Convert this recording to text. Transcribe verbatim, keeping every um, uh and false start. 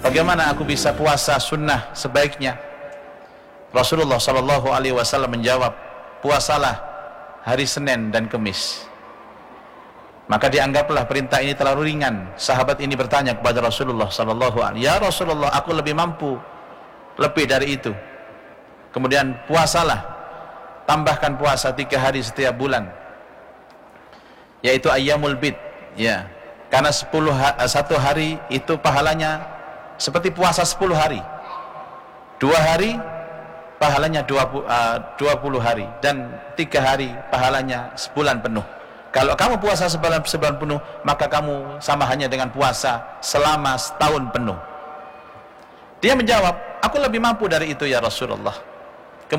bagaimana aku bisa puasa sunnah sebaiknya? Rasulullah Shallallahu Alaihi Wasallam menjawab, puasalah hari Senin dan Kemis. Maka dianggaplah perintah ini terlalu ringan. Sahabat ini bertanya kepada Rasulullah Shallallahu Alaihi Wasallam, ya Rasulullah, aku lebih mampu lebih dari itu. Kemudian puasalah, tambahkan puasa tiga hari setiap bulan, yaitu ayyamul bid, ya, karena sepuluh satu hari itu pahalanya seperti puasa sepuluh hari. Dua hari pahalanya dua puluh hari, dan tiga hari pahalanya sebulan penuh. Kalau kamu puasa sebulan, sebulan penuh, maka kamu sama hanya dengan puasa selama setahun penuh. Dia menjawab, aku lebih mampu dari itu ya Rasulullah.